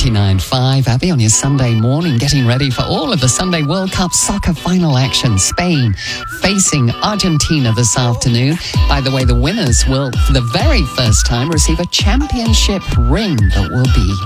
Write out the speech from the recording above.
99.5. Abby on your Sunday morning, getting ready for all of the Sunday World Cup soccer final action. Spain facing Argentina this afternoon. By the way, the winners will, for the very first time, receive a championship ring that will be